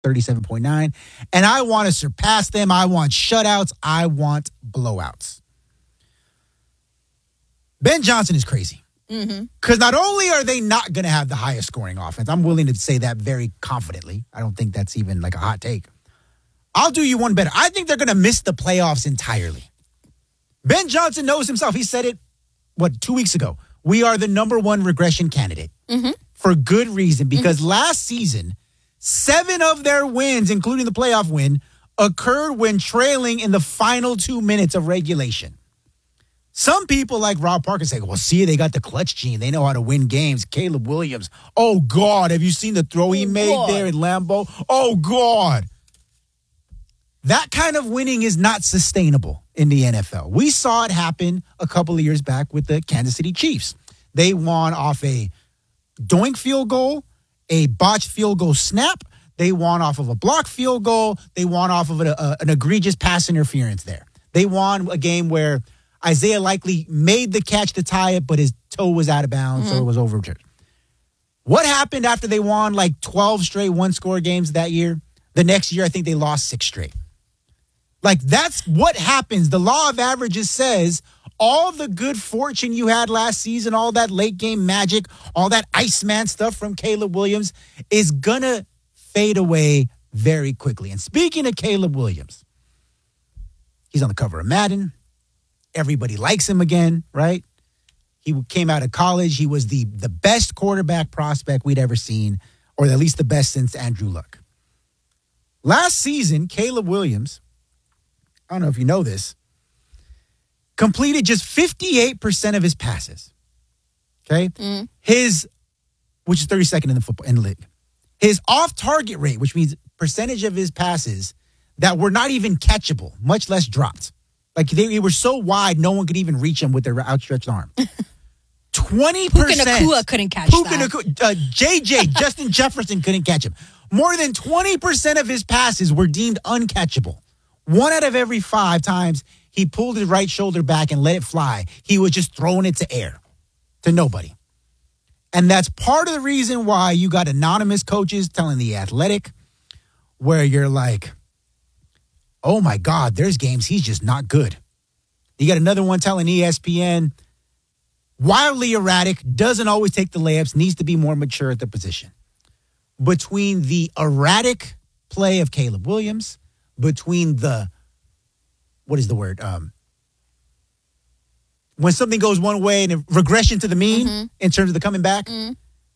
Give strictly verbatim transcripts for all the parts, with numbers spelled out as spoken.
thirty-seven point nine. And I want to surpass them. I want shutouts. I want blowouts. Ben Johnson is crazy. Because mm-hmm. not only are they not going to have the highest scoring offense, I'm willing to say that very confidently. I don't think that's even like a hot take. I'll do you one better. I think they're going to miss the playoffs entirely. Ben Johnson knows himself. He said it, what, two weeks ago. We are the number one regression candidate mm-hmm. for good reason. Because mm-hmm. last season, seven of their wins, including the playoff win, occurred when trailing in the final two minutes of regulation. Some people like Rob Parker say, well, see, they got the clutch gene. They know how to win games. Caleb Williams. Oh, God. Have you seen the throw he made God. there in Lambeau? Oh, God. That kind of winning is not sustainable in the N F L. We saw it happen a couple of years back with the Kansas City Chiefs. They won off a doink field goal, a botched field goal snap. They won off of a blocked field goal. They won off of a, a, an egregious pass interference there. They won a game where Isaiah Likely made the catch to tie it, but his toe was out of bounds, mm-hmm. so it was overturned. What happened after they won like twelve straight one-score games that year? The next year, I think they lost six straight. Like, that's what happens. The law of averages says all the good fortune you had last season, all that late-game magic, all that Iceman stuff from Caleb Williams is going to fade away very quickly. And speaking of Caleb Williams, he's on the cover of Madden. Everybody likes him again, right? He came out of college. He was the, the best quarterback prospect we'd ever seen, or at least the best since Andrew Luck. Last season, Caleb Williams, I don't know if you know this, completed just fifty-eight percent of his passes. Okay? Mm. His, which is thirty-second in the football in the league. His off-target rate, which means percentage of his passes that were not even catchable, much less dropped. Like, they, they were so wide, no one could even reach him with their outstretched arm. twenty percent. Puka Nacua couldn't catch Puka that. Nacua, uh, J J, Justin Jefferson couldn't catch him. More than twenty percent of his passes were deemed uncatchable. One out of every five times he pulled his right shoulder back and let it fly, he was just throwing it to air, to nobody. And that's part of the reason why you got anonymous coaches telling The Athletic, where you're like, oh my God, there's games he's just not good. You got another one telling E S P N, wildly erratic, doesn't always take the layups, needs to be more mature at the position. Between the erratic play of Caleb Williams, between the, what is the word? Um, when something goes one way and a regression to the mean mm-hmm. in terms of the coming back, mm-hmm.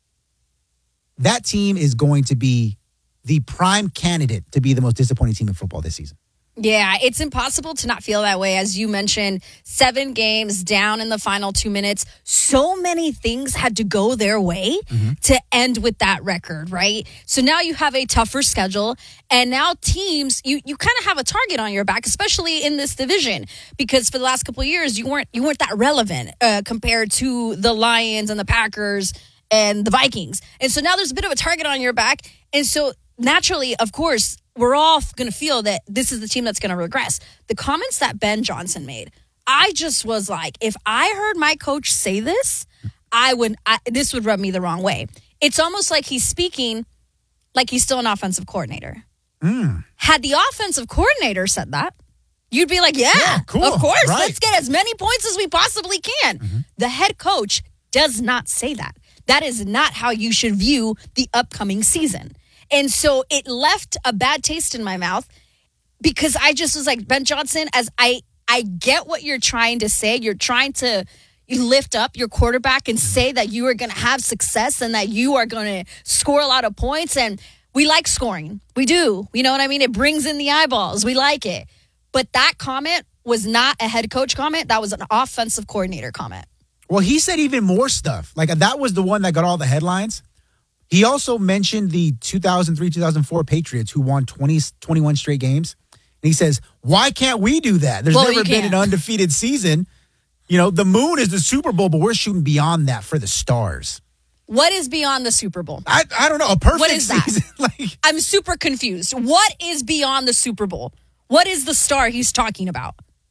that team is going to be the prime candidate to be the most disappointing team in football this season. Yeah, it's impossible to not feel that way. As you mentioned, seven games down in the final two minutes. So many things had to go their way mm-hmm. to end with that record, right? So now you have a tougher schedule, and now teams, you, you kind of have a target on your back, especially in this division, because for the last couple of years, you weren't you weren't that relevant uh, compared to the Lions and the Packers and the Vikings. And so now there's a bit of a target on your back. And so naturally, of course, we're all going to feel that this is the team that's going to regress. The comments that Ben Johnson made, I just was like, if I heard my coach say this, I would. I, this would rub me the wrong way. It's almost like he's speaking like he's still an offensive coordinator. Mm. Had the offensive coordinator said that, you'd be like, yeah, yeah cool. of course. Right. Let's get as many points as we possibly can. Mm-hmm. The head coach does not say that. That is not how you should view the upcoming season. And so it left a bad taste in my mouth because I just was like, Ben Johnson, as I, I get what you're trying to say. You're trying to lift up your quarterback and say that you are going to have success and that you are going to score a lot of points. And we like scoring. We do. You know what I mean? It brings in the eyeballs. We like it. But that comment was not a head coach comment. That was an offensive coordinator comment. Well, he said even more stuff. Like, that was the one that got all the headlines. He also mentioned the two thousand three two thousand four Patriots who won twenty, twenty-one straight games. And he says, why can't we do that? There's well, never been an undefeated season. You know, the moon is the Super Bowl, but we're shooting beyond that for the stars. What is beyond the Super Bowl? I I don't know. A perfect what is season. That? like, I'm super confused. What is beyond the Super Bowl? What is the star he's talking about?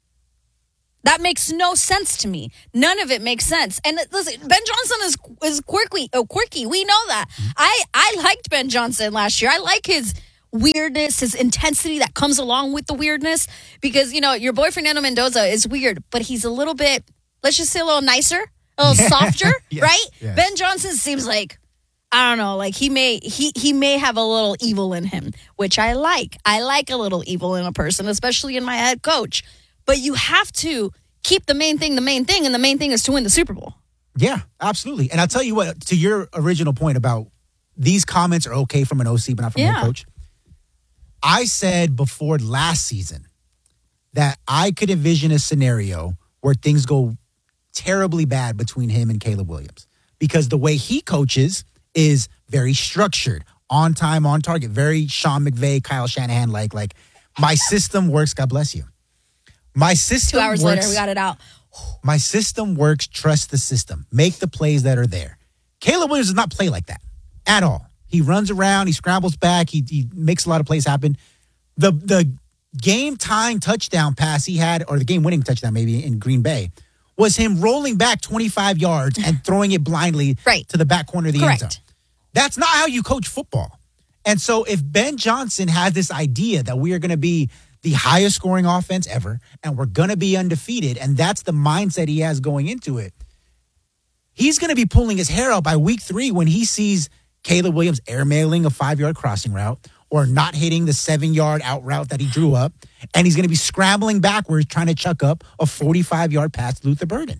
That makes no sense to me. None of it makes sense. And listen, Ben Johnson is is quirky. Oh, quirky. We know that. I, I liked Ben Johnson last year. I like his weirdness, his intensity that comes along with the weirdness. Because, you know, your boy Fernando Mendoza is weird, but he's a little bit, let's just say a little nicer, a little softer, yes, right? yes. Ben Johnson seems like, I don't know, like he may he he may have a little evil in him, which I like. I like a little evil in a person, especially in my head coach. But you have to keep the main thing the main thing, and the main thing is to win the Super Bowl. Yeah, absolutely. And I'll tell you what, to your original point about these comments are okay from an O C, but not from Yeah. a coach. I said before last season that I could envision a scenario where things go terribly bad between him and Caleb Williams. Because the way he coaches is very structured, on time, on target, very Sean McVay, Kyle Shanahan like. Like, my system works, God bless you. My system Two hours works, later, we got it out. My system works, trust the system. Make the plays that are there. Caleb Williams does not play like that at all. He runs around, he scrambles back, he, he makes a lot of plays happen. The the game-tying touchdown pass he had, or the game-winning touchdown maybe in Green Bay, was him rolling back twenty-five yards and throwing it blindly right. to the back corner of the Correct. end zone. That's not how you coach football. And so if Ben Johnson has this idea that we are going to be the highest scoring offense ever, and we're going to be undefeated, and that's the mindset he has going into it, he's going to be pulling his hair out by week three when he sees Caleb Williams airmailing a five-yard crossing route or not hitting the seven-yard out route that he drew up, and he's going to be scrambling backwards trying to chuck up a forty-five-yard pass to Luther Burden.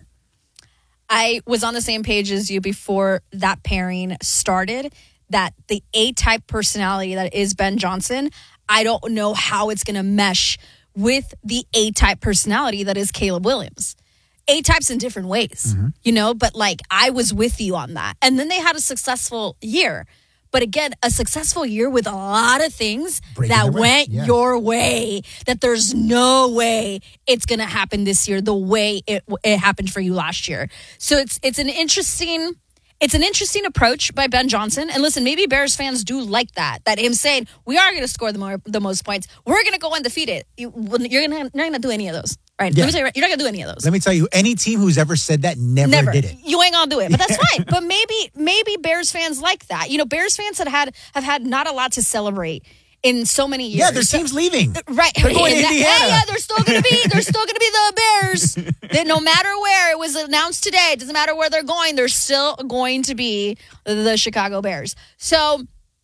I was on the same page as you before that pairing started, that the A-type personality that is Ben Johnson, I don't know how it's going to mesh with the A-type personality that is Caleb Williams. A-types in different ways, mm-hmm. you know, but like I was with you on that. And then they had a successful year. But again, a successful year with a lot of things Breaking that went yeah. your way, that there's no way it's going to happen this year the way it it happened for you last year. So it's it's an interesting it's an interesting approach by Ben Johnson. And listen, maybe Bears fans do like that, that him saying, we are going to score the, more, the most points. We're going to go undefeated. You, you're going to not going to do any of those. Right. Yeah. Let me tell you, you're not going to do any of those. Let me tell you, any team who's ever said that never, never. did it. You ain't going to do it. But that's fine. But maybe maybe Bears fans like that. You know, Bears fans have had, have had not a lot to celebrate in so many years. Yeah, their team's leaving. Right. They're going to Indiana. Yeah, yeah, they're still going to be, they're still going to be the Bears. That no matter where it was announced today, it doesn't matter where they're going, they're still going to be the Chicago Bears. So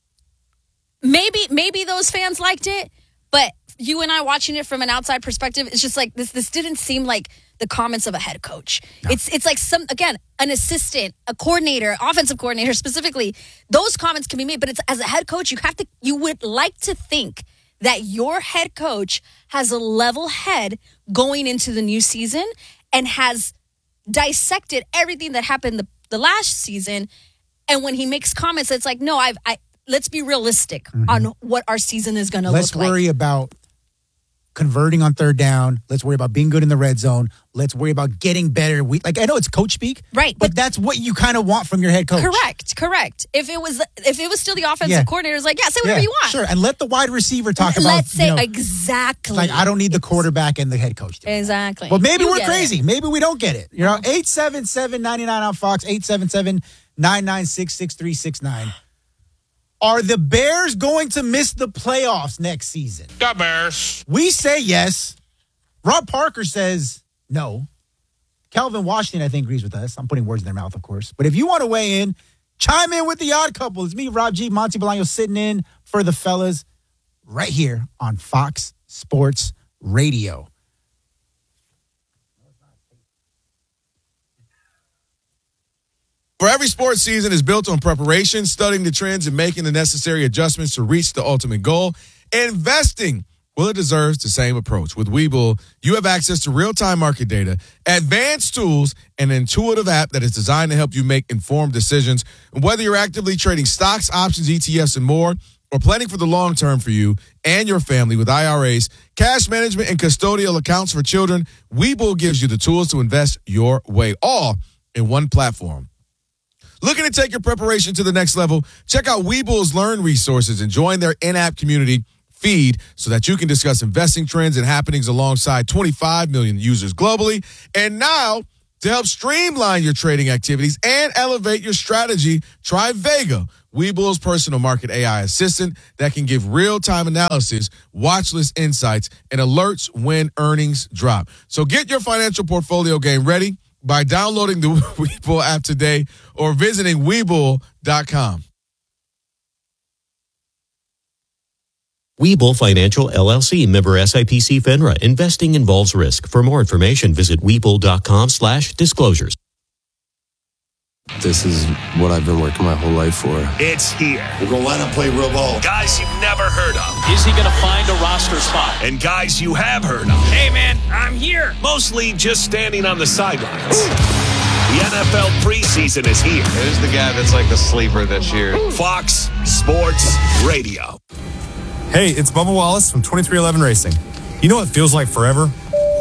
maybe maybe those fans liked it, but you and I watching it from an outside perspective, it's just like this this didn't seem like the comments of a head coach. No. It's it's like some again, an assistant, a coordinator, offensive coordinator specifically. Those comments can be made, but it's as a head coach, you have to you would like to think that your head coach has a level head going into the new season and has dissected everything that happened the, the last season. And when he makes comments, it's like, no, I've I let's be realistic mm-hmm. on what our season is going to look like. Let's worry about converting on third down. Let's worry about being good in the red zone. Let's worry about getting better. We, like I know it's coach speak, right? But, but that's what you kind of want from your head coach. Correct, correct. If it was, if it was still the offensive yeah. coordinator, it's like, yeah, say whatever yeah, you want, sure, and let the wide receiver talk Let's about. Let's say you know, exactly. Like I don't need the quarterback and the head coach. Exactly. But maybe you we're crazy. It. Maybe we don't get it. You know, eight seven seven nine nine on Fox, eight seven seven nine nine six six three six nine. Are the Bears going to miss the playoffs next season? The Bears. We say yes. Rob Parker says no. Kelvin Washington, I think, agrees with us. I'm putting words in their mouth, of course. But if you want to weigh in, chime in with the odd couple. It's me, Rob G, Monty Bolaño, sitting in for the fellas right here on Fox Sports Radio. For every sports season is built on preparation, studying the trends, and making the necessary adjustments to reach the ultimate goal. Investing, well, it deserves the same approach. With Webull, you have access to real-time market data, advanced tools, and an intuitive app that is designed to help you make informed decisions. And whether you're actively trading stocks, options, E T Fs, and more, or planning for the long term for you and your family with I R As, cash management, and custodial accounts for children, Webull gives you the tools to invest your way, all in one platform. Looking to take your preparation to the next level? Check out Webull's Learn resources and join their in-app community feed so that you can discuss investing trends and happenings alongside twenty-five million users globally. And now, to help streamline your trading activities and elevate your strategy, try Vega, Webull's personal market A I assistant that can give real-time analysis, watch list insights, and alerts when earnings drop. So get your financial portfolio game ready by downloading the Webull app today or visiting Webull dot com. Webull Financial, L L C, member S I P C FINRA. Investing involves risk. For more information, visit Webull.com slash disclosures. This is what I've been working my whole life for. It's here. We're going to line up, play real ball. Guys you've never heard of. Is he going to find a roster spot? And guys you have heard of. Hey, man, I'm here. Mostly just standing on the sidelines. The N F L preseason is here. Who's the guy that's like the sleeper this year? Fox Sports Radio. Hey, it's Bubba Wallace from twenty-three eleven Racing. You know what feels like forever?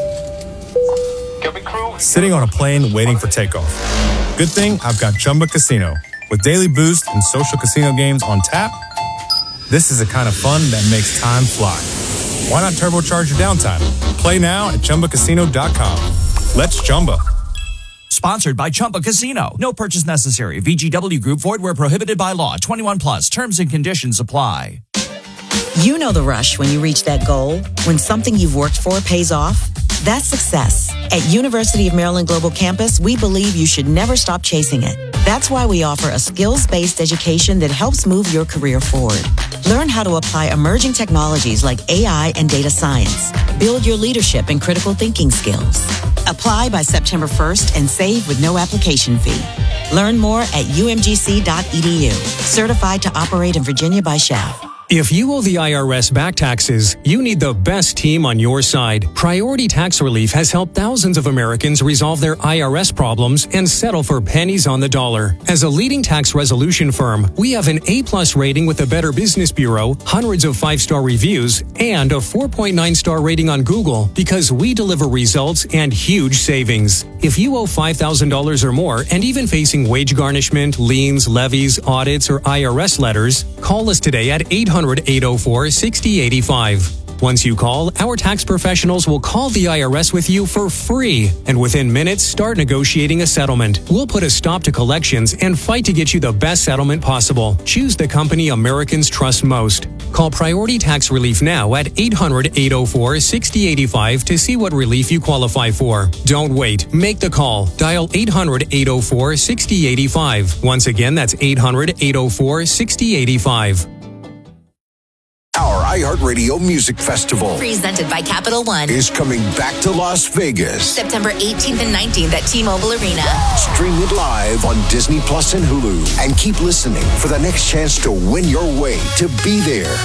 Sitting on a plane waiting for takeoff. Good thing I've got Chumba Casino. With daily boost and social casino games on tap, this is the kind of fun that makes time fly. Why not turbocharge your downtime? Play now at Chumba Casino dot com. Let's Chumba. Sponsored by Chumba Casino. No purchase necessary. V G W Group. Void where prohibited by law. twenty-one plus. Terms and conditions apply. You know the rush when you reach that goal, when something you've worked for pays off. That's success. At University of Maryland Global Campus, we believe you should never stop chasing it. That's why we offer a skills-based education that helps move your career forward. Learn how to apply emerging technologies like A I and data science. Build your leadership and critical thinking skills. Apply by September first and save with no application fee. Learn more at U M G C dot E D U. Certified to operate in Virginia by S H A F. If you owe the I R S back taxes, you need the best team on your side. Priority Tax Relief has helped thousands of Americans resolve their I R S problems and settle for pennies on the dollar. As a leading tax resolution firm, we have an A-plus rating with the Better Business Bureau, hundreds of five-star reviews, and a four point nine star rating on Google because we deliver results and huge savings. If you owe five thousand dollars or more and even facing wage garnishment, liens, levies, audits, or I R S letters, call us today at eight hundred, eight oh four, six oh eight five. Once you call, our tax professionals will call the I R S with you for free, and within minutes, start negotiating a settlement. We'll put a stop to collections and fight to get you the best settlement possible. Choose the company Americans trust most. Call Priority Tax Relief now at eight hundred, eight oh four, six oh eight five to see what relief you qualify for. Don't wait. Make the call. Dial eight hundred, eight oh four, six oh eight five. Once again, that's eight hundred, eight oh four, six oh eight five. Our iHeartRadio Music Festival, presented by Capital One, is coming back to Las Vegas. September eighteenth and nineteenth at T-Mobile Arena. Stream it live on Disney Plus and Hulu. And keep listening for the next chance to win your way to be there.